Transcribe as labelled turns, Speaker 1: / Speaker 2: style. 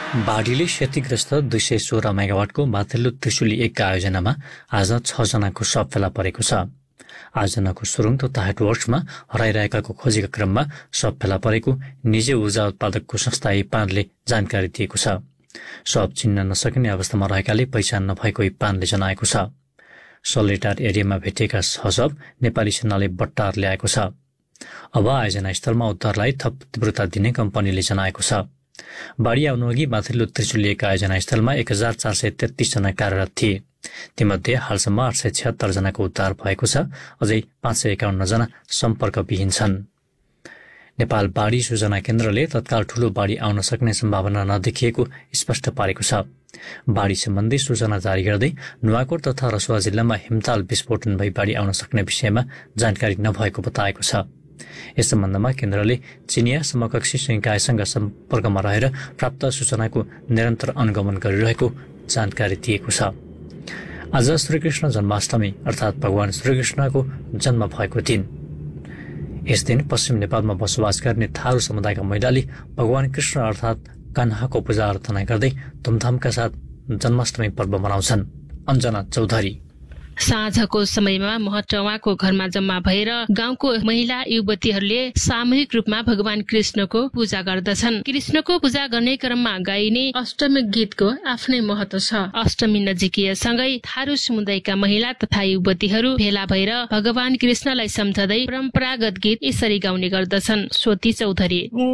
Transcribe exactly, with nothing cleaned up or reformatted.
Speaker 1: बाढीले क्षतिग्रस्त दुई सय सोह्र मेगावाटको माथिल्लो त्रिशुली एकका आयोजनामा आज छजनाको शव फेला परेको छ। आयोजनाको सुरुङ तथा हेडवर्क्समा हराइरहेकाको खोजीका क्रममा शव फेला परेको निजी ऊर्जा उत्पादकको संस्था इपानले जानकारी दिएको छ। शव चिन्न नसकिने अवस्थामा रहेकाले पहिचान नभएको इपानले जनाएको छ। सलेटार एरियामा भेटिएका छ शव नेपाली सेनाले बट्टार ल्याएको छ। अब आयोजना स्थलमा उद्धारलाई थप तीव्रता दिने कम्पनीले जनाएको छ। बाढी आउनुअघि माथिल्लो त्रिशुली एक आयोजना स्थलमा एक हजार चार सय तेत्तीस जना कार्यरत थिए। तीमध्ये हालसम्म आठ सय छिहत्तर जनाको उद्धार भएको छ। अझै पाँच सय एकाउन्न जना सम्पर्कविहीन छन्। नेपाल बाढी सूचना केन्द्रले तत्काल ठूलो बाढी आउन सक्ने सम्भावना नदेखिएको स्पष्ट पारेको छ। बाढी सम्बन्धी सूचना जारी गर्दै नुवाकोट तथा रसुवा जिल्लामा हिमताल विस्फोटन भई बाढी आउन सक्ने विषयमा जानकारी नभएको बताएको छ। यस सम्बन्धमा केन्द्रले चिनिया समकक्षी संकायसँग सम्पर्कमा रहेर प्राप्त सूचनाको निरन्तर अनुगमन गरिरहेको जानकारी दिएको छ। आज श्रीकृष्ण जन्माष्टमी अर्थात् भगवान श्रीकृष्णको जन्म भएको दिन। यस दिन पश्चिम नेपालमा बसोबास गर्ने थारू समुदायका महिलाले भगवान कृष्ण अर्थात् कान्हाको पूजा अर्चना गर्दै धुमधामका साथ जन्माष्टमी पर्व मनाउँछन्। अञ्जना चौधरी।
Speaker 2: साँझको समयमा महटौवाको घरमा जम्मा भएर गाउँको महिला युवतीहरूले सामूहिक रूपमा भगवान कृष्णको पूजा गर्दछन्। कृष्णको पूजा गर्ने क्रममा गाइने अष्टमी गीतको आफ्नै महत्व छ। अष्टमी नजिकिएसँगै थारू समुदायका महिला तथा युवतीहरू भेला भएर भगवान कृष्णलाई सम्झँदै परम्परागत गीत यसरी गाउने गर्दछन्। स्वती चौधरी।